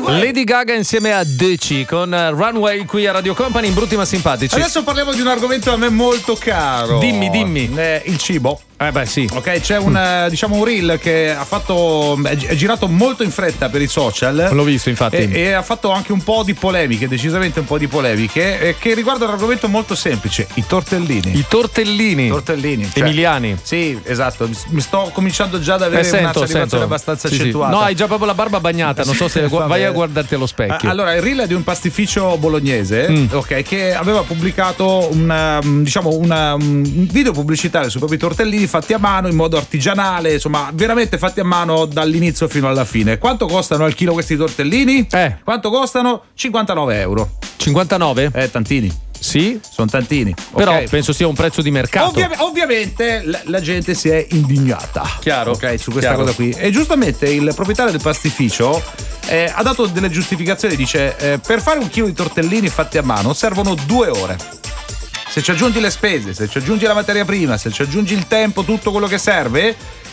Lady Gaga insieme a Deci con Runway qui a Radio Company in Brutti ma Simpatici. Adesso parliamo di un argomento a me molto caro. Dimmi. Il cibo. Beh sì. Ok, c'è un reel che è girato molto in fretta per i social. L'ho visto infatti. E ha fatto anche un po' di polemiche, decisamente un po' di polemiche, che riguarda un argomento molto semplice: i tortellini. I tortellini. Emiliani. Sì, esatto. Mi sto cominciando già ad avere una salivazione abbastanza accentuata. No, hai già proprio la barba bagnata, non so se vai a guardarti allo specchio. Allora, il reel è di un pastificio bolognese, ok, che aveva pubblicato un video pubblicitario sui propri tortellini fatti a mano in modo artigianale, insomma, veramente fatti a mano dall'inizio fino alla fine. Quanto costano al chilo questi tortellini? Quanto costano? 59 euro. 59? Tantini. Sì, sono tantini. Però okay, penso sia un prezzo di mercato. Ovviamente la gente si è indignata. Chiaro. Ok, su questa cosa qui. E giustamente il proprietario del pastificio ha dato delle giustificazioni. Dice: per fare un chilo di tortellini fatti a mano servono 2 ore. Se ci aggiungi le spese, se ci aggiungi la materia prima, se ci aggiungi il tempo, tutto quello che serve,